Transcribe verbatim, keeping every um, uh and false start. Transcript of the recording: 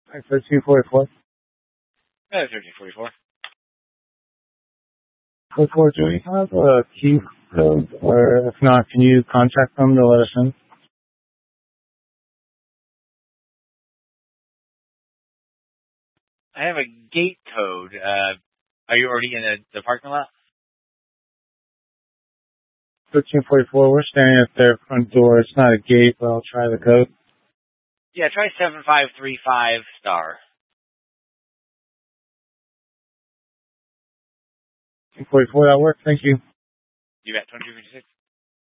thirteen forty-four. Uh, thirteen forty-four. forty-four, do we have a key code? Or if not, can you contact them to let us in? I have a gate code. Uh, are you already in a, the parking lot? thirteen forty-four, we're standing at their front door. It's not a gate, but I'll try the code. Yeah, try seven five three five star. thirteen forty-four, that works. Thank you. You got twenty-two fifty-six?